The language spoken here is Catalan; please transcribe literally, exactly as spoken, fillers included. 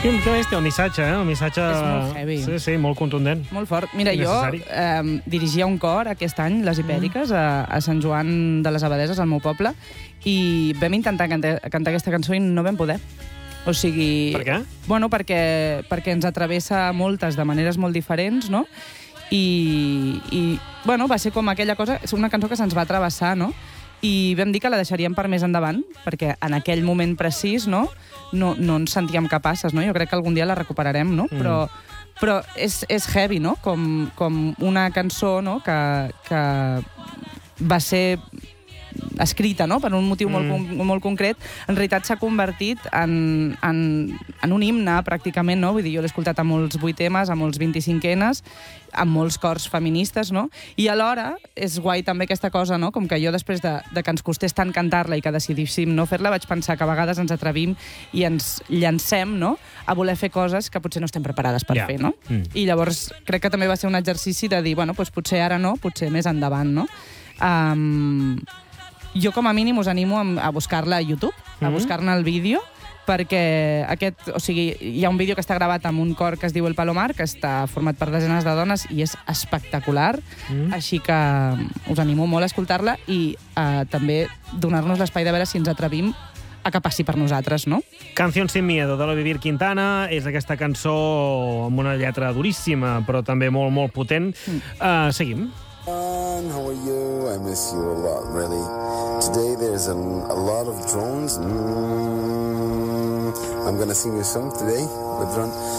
I un tema este, el missatge, eh? El missatge... És molt heavy. Sí, sí, molt contundent. Molt fort. Mira, I jo necessari. eh, dirigia un cor aquest any, les Ibèriques, mm. a, a Sant Joan de les Abadeses, al meu poble, i vam intentar cantar, cantar aquesta cançó i no vam poder. O sigui... Per què? Bueno, perquè, perquè ens atravessa moltes de maneres molt diferents, no? I, i bueno, va ser com aquella cosa... És una cançó que se'ns va travessar, no? I vam dir que la deixaríem per més endavant, perquè en aquell moment precís, no? No, no ens sentíem capaces, no? Jo crec que algun dia la recuperarem, no? Mm. Però, però és, és heavy, no? Com, com una cançó, no? Que, que va ser escrita, no? Per un motiu mm. molt, molt concret, en realitat s'ha convertit en, en, en un himne, pràcticament, no? Vull dir, jo l'he escoltat a molts vuitemes, a molts vint-i-cinquenes, amb molts cors feministes, no? I alhora és guai també aquesta cosa, no? Com que jo després de, de que ens costés tant cantar-la i que decidíssim no fer-la, vaig pensar que a vegades ens atrevim i ens llancem, no?, a voler fer coses que potser no estem preparades per yeah. fer, no? Mm. I llavors crec que també va ser un exercici de dir, bueno, doncs potser ara no, potser més endavant, no? Um, jo com a mínim us animo a buscar-la a YouTube, a mm. buscar-ne el vídeo, perquè aquest, o sigui, hi ha un vídeo que està gravat amb un cor que es diu El Palomar, que està format per desenes de dones i és espectacular, mm. així que us animo molt a escoltar-la i uh, també donar-nos l'espai de veure si ens atrevim a que passi per nosaltres, no? Canción sin miedo, de l'Olivier Quintana. És aquesta cançó amb una lletra duríssima, però també molt, molt potent. Mm. Uh, seguim. How are you? I miss you a lot, really. Today there's a, a lot of drones. Mm. I'm gonna sing a song today with drones.